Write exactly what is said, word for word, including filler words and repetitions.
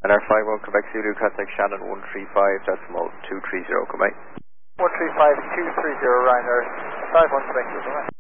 And our five one Quebec Zulu, contact Shannon one three five, decimal two three zero, come out. one three five two three zero, Ryanair, five one Quebec Zulu, come out.